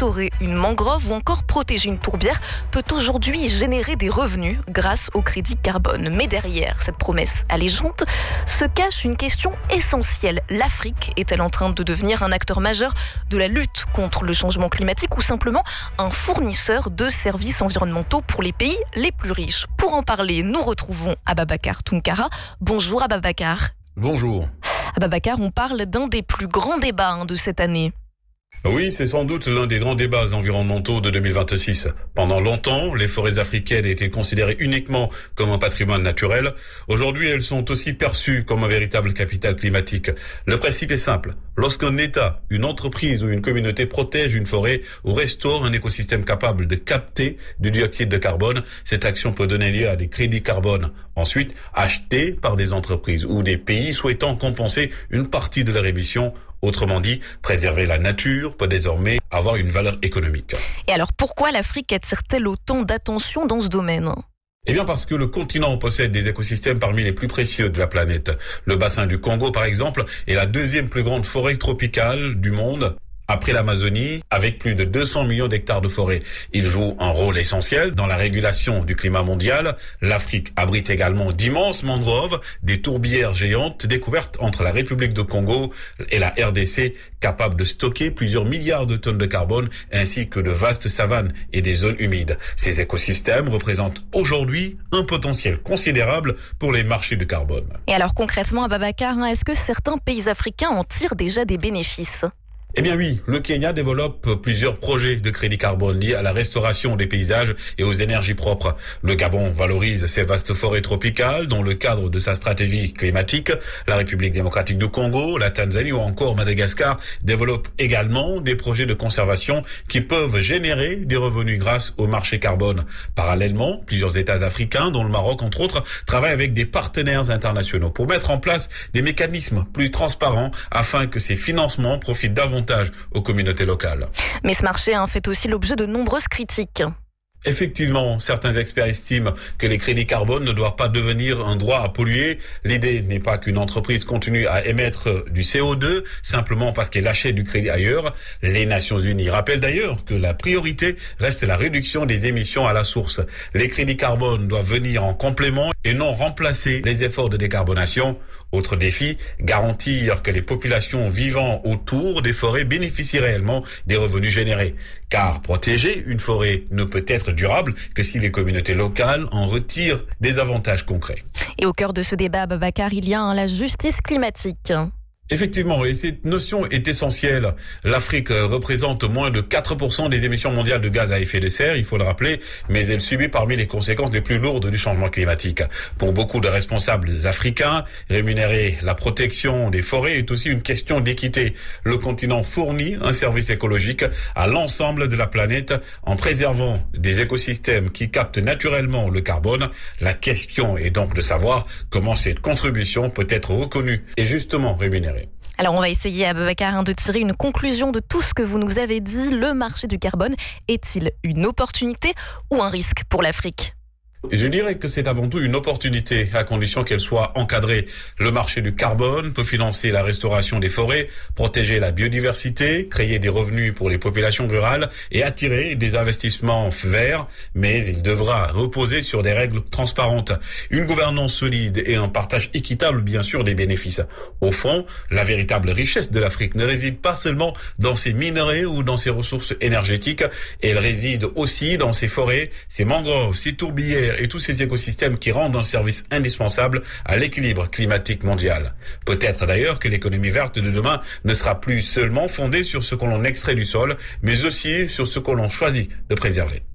restaurer une mangrove ou encore protéger une tourbière peut aujourd'hui générer des revenus grâce au crédit carbone. Mais derrière cette promesse allégeante se cache une question essentielle. L'Afrique est-elle en train de devenir un acteur majeur de la lutte contre le changement climatique ou simplement un fournisseur de services environnementaux pour les pays les plus riches? Pour en parler, nous retrouvons Ababacar Tounkara. Bonjour Ababacar. Bonjour. Ababacar, on parle d'un des plus grands débats de cette année. Oui, c'est sans doute l'un des grands débats environnementaux de 2026. Pendant longtemps, les forêts africaines étaient considérées uniquement comme un patrimoine naturel. Aujourd'hui, elles sont aussi perçues comme un véritable capital climatique. Le principe est simple. Lorsqu'un État, une entreprise ou une communauté protège une forêt ou restaure un écosystème capable de capter du dioxyde de carbone, cette action peut donner lieu à des crédits carbone, ensuite achetés par des entreprises ou des pays souhaitant compenser une partie de leur émission. Autrement dit, préserver la nature peut désormais avoir une valeur économique. Et alors pourquoi l'Afrique attire-t-elle autant d'attention dans ce domaine ? Eh bien parce que le continent possède des écosystèmes parmi les plus précieux de la planète. Le bassin du Congo, par exemple, est la deuxième plus grande forêt tropicale du monde, après l'Amazonie, avec plus de 200 millions d'hectares de forêt. Il joue un rôle essentiel dans la régulation du climat mondial. L'Afrique abrite également d'immenses mangroves, des tourbières géantes découvertes entre la République du Congo et la RDC, capables de stocker plusieurs milliards de tonnes de carbone, ainsi que de vastes savanes et des zones humides. Ces écosystèmes représentent aujourd'hui un potentiel considérable pour les marchés de carbone. Et alors concrètement, Ababacar, est-ce que certains pays africains en tirent déjà des bénéfices ? Eh bien oui, le Kenya développe plusieurs projets de crédit carbone liés à la restauration des paysages et aux énergies propres. Le Gabon valorise ses vastes forêts tropicales dans le cadre de sa stratégie climatique. La République démocratique du Congo, la Tanzanie ou encore Madagascar développent également des projets de conservation qui peuvent générer des revenus grâce au marché carbone. Parallèlement, plusieurs États africains, dont le Maroc entre autres, travaillent avec des partenaires internationaux pour mettre en place des mécanismes plus transparents afin que ces financements profitent davantage aux communautés locales. Mais ce marché fait aussi l'objet de nombreuses critiques. Effectivement, certains experts estiment que les crédits carbone ne doivent pas devenir un droit à polluer. L'idée n'est pas qu'une entreprise continue à émettre du CO2 simplement parce qu'elle achète du crédit ailleurs. Les Nations Unies rappellent d'ailleurs que la priorité reste la réduction des émissions à la source. Les crédits carbone doivent venir en complément et non remplacer les efforts de décarbonation. Autre défi, garantir que les populations vivant autour des forêts bénéficient réellement des revenus générés. Car protéger une forêt ne peut être durable que si les communautés locales en retirent des avantages concrets. Et au cœur de ce débat, Ababacar, il y a la justice climatique. Effectivement, et cette notion est essentielle. L'Afrique représente moins de 4% des émissions mondiales de gaz à effet de serre, il faut le rappeler, mais elle subit parmi les conséquences les plus lourdes du changement climatique. Pour beaucoup de responsables africains, rémunérer la protection des forêts est aussi une question d'équité. Le continent fournit un service écologique à l'ensemble de la planète en préservant des écosystèmes qui captent naturellement le carbone. La question est donc de savoir comment cette contribution peut être reconnue et justement rémunérée. Alors on va essayer, Ababacar, de tirer une conclusion de tout ce que vous nous avez dit. Le marché du carbone est-il une opportunité ou un risque pour l'Afrique ? Je dirais que c'est avant tout une opportunité, à condition qu'elle soit encadrée. Le marché du carbone peut financer la restauration des forêts, protéger la biodiversité, créer des revenus pour les populations rurales et attirer des investissements verts, mais il devra reposer sur des règles transparentes, une gouvernance solide et un partage équitable, bien sûr, des bénéfices. Au fond, la véritable richesse de l'Afrique ne réside pas seulement dans ses minerais ou dans ses ressources énergétiques, elle réside aussi dans ses forêts, ses mangroves, ses tourbières, et tous ces écosystèmes qui rendent un service indispensable à l'équilibre climatique mondial. Peut-être d'ailleurs que l'économie verte de demain ne sera plus seulement fondée sur ce que l'on extrait du sol, mais aussi sur ce que l'on choisit de préserver.